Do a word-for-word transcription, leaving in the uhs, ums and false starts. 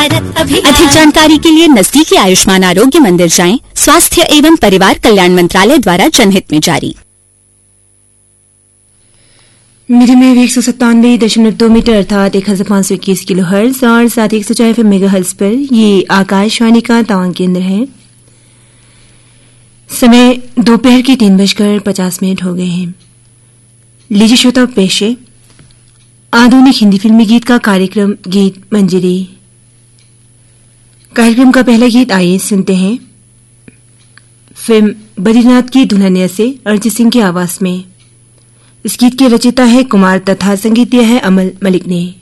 भारत अभियान। अधिक जानकारी के लिए नजदीकी आयुष्मान आरोग्य मंदिर जाएं। स्वास्थ्य एवं परिवार कल्याण मंत्रालय द्वारा जनहित में जारी। मीडियम वेव एक सौ सत्तानवे दशमलव दो मीटर अर्थात एक हजार पांच सौ इक्कीस किलो हर्ट्ज और साथ ही एक सौ चार एफएम मेगा हर्ट्ज पर ये आकाशवाणी का तवांग केंद्र है। समय दोपहर के तीन बजकर पचास मिनट हो गए हैं। लीजिए श्रोता पेश है आधुनिक हिंदी फिल्मी गीत का कार्यक्रम गीत मंजरी। कार्यक्रम का पहला गीत आइए सुनते हैं फिल्म बद्रीनाथ की दुल्हनिया से अरिजीत सिंह की आवाज में। इस गीत की रचयिता है कुमार तथा संगीत दिया है अमल मलिक ने।